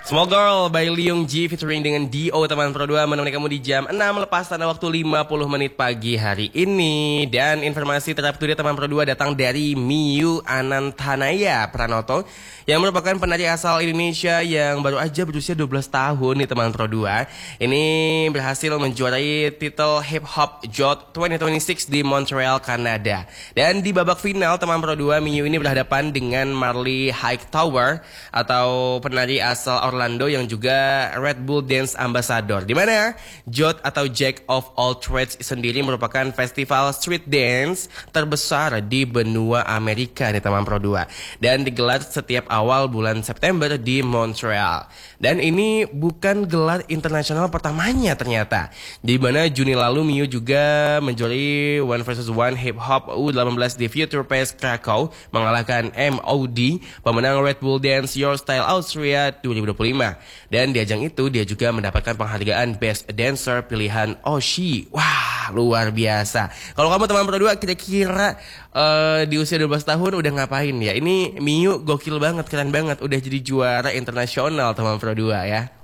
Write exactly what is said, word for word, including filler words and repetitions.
Small Girl by Leung Ji featuring dengan Dio teman Pro dua menemani kamu di jam enam lepas tanda waktu lima puluh menit pagi hari ini. Dan informasi terupdate teman Pro dua datang dari Miyu Anantanaya Pranoto yang merupakan penari asal Indonesia yang baru aja berusia dua belas tahun nih teman Pro dua. Ini berhasil menjuarai titel Hip Hop Jot dua ribu dua puluh enam di Montreal, Kanada. Dan di babak final teman Pro dua, Miyu ini berhadapan dengan Marley Hightower atau penari asal Orlando yang juga Red Bull Dance Ambassador. Di mana Jot atau Jack of All Trades sendiri merupakan festival street dance terbesar di benua Amerika nih teman Pro dua. Dan digelar setiap awal bulan September di Montreal. Dan ini bukan gelar internasional pertamanya ternyata. Di mana Juni lalu Miyu juga menjuarai One versus One Hip Hop U delapan belas di Future Fest Krakow mengalahkan M O D pemenang Red Bull Dance Your Style Austria dua ribu dua puluh lima. Dan di ajang itu dia juga mendapatkan penghargaan Best Dancer pilihan Oshi. Wah, luar biasa. Kalau kamu teman Pro dua kira-kira uh, di usia dua belas tahun udah ngapain ya? Ini Miyu gokil banget, keren banget, udah jadi juara internasional teman Pro dua ya.